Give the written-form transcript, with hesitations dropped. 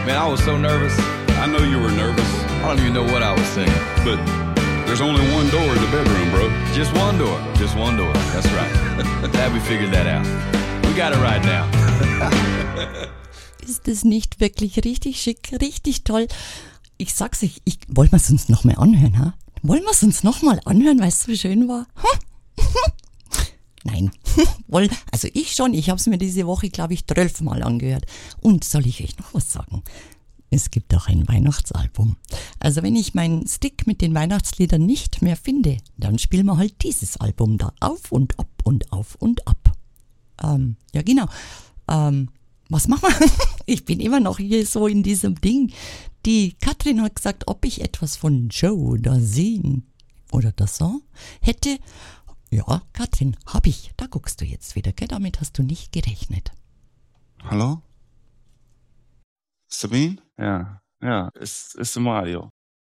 Man, I was so nervous. I know you were nervous, I don't even know what I was singing. but there's only one door in the bedroom, bro. Just one door. Just one door. That's right. Glad we figured that out. We got it right now. Ist das nicht wirklich richtig schick, richtig toll? Ich sag's euch, wollen wir es uns noch mal anhören, ha? Wollen wir es uns noch mal anhören, weil es so schön war? Nein, also ich schon. Ich habe es mir diese Woche, glaube ich, 12 Mal angehört. Und soll ich euch noch was sagen? Es gibt auch ein Weihnachtsalbum. Also wenn ich meinen Stick mit den Weihnachtsliedern nicht mehr finde, dann spielen wir halt dieses Album da auf und ab und auf und ab. Ja genau. Was machen wir? Ich bin immer noch hier so in diesem Ding. Die Katrin hat gesagt, ob ich etwas von Joe Dassin oder Dassin hätte. Ja, Katrin, hab ich. Da guckst du jetzt wieder, gell? Damit hast du nicht gerechnet. Hallo? Sabine? Ja, ist Mario.